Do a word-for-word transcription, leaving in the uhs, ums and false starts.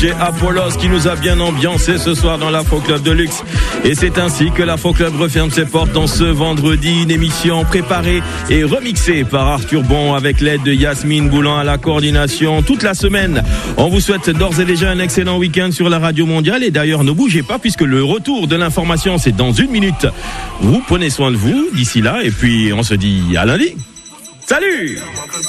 C'est Apollos qui nous a bien ambiancé ce soir dans l'Afro Club de Luxe. Et c'est ainsi que l'Afro Club referme ses portes dans ce vendredi. Une émission préparée et remixée par Arthur Bon avec l'aide de Yasmine Boulan à la coordination toute la semaine. On vous souhaite d'ores et déjà un excellent week-end sur la radio mondiale. Et d'ailleurs, ne bougez pas puisque le retour de l'information, c'est dans une minute. Vous prenez soin de vous d'ici là et puis on se dit à lundi. Salut!